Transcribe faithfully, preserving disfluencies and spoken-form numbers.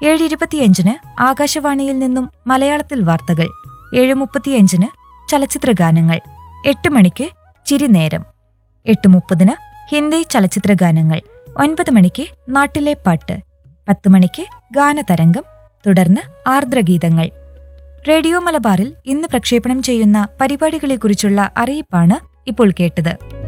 ഏഴ് ഇരുപത്തിയഞ്ചിന് ആകാശവാണിയിൽ നിന്നും മലയാളത്തിൽ വാർത്തകൾ. ഏഴ് മുപ്പത്തിയഞ്ചിന് ചലച്ചിത്രഗാനങ്ങൾ. എട്ട് മണിക്ക് ചിരിനേരം. എട്ട് മുപ്പതിന് ഹിന്ദി ചലച്ചിത്രഗാനങ്ങൾ. ഒൻപത് മണിക്ക് നാട്ടിലെ പാട്ട്. പത്ത് മണിക്ക് ഗാനതരംഗം. തുടർന്ന് ആർദ്രഗീതങ്ങൾ. റേഡിയോ മലബാറിൽ ഇന്ന് പ്രക്ഷേപണം ചെയ്യുന്ന പരിപാടികളെക്കുറിച്ചുള്ള അറിയിപ്പാണ് ഇപ്പോൾ കേട്ടത്.